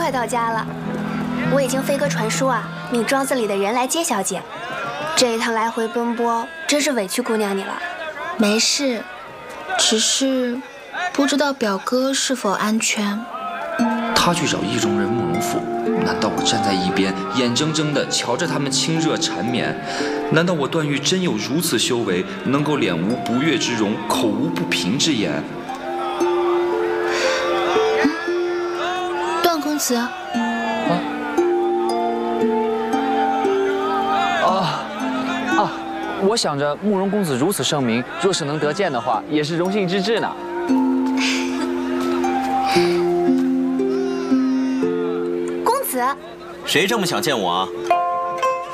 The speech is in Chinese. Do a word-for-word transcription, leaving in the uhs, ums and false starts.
快到家了，我已经飞鸽传书啊，命庄子里的人来接小姐。这一趟来回奔波，真是委屈姑娘你了。 没事，只是不知道表哥是否安全。 他去找意中人慕容复，难道我站在一边，眼睁睁地瞧着他们亲热缠绵？难道我段誉真有如此修为，能够脸无不悦之容，口无不平之言？ 段公子， 啊啊啊！我想着慕容公子如此盛名，若是能得见的话，也是荣幸之至呢。 公子， 谁这么想见我啊？